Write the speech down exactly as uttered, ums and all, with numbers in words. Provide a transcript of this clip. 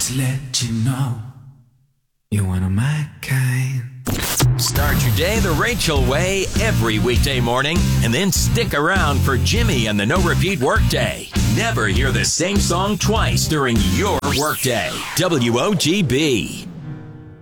Just let you know you're one of my kind. Start your day the Rachel way every weekday morning, and then stick around for Jimmy and the No Repeat Workday. Never hear the same song twice during your workday. W O G B.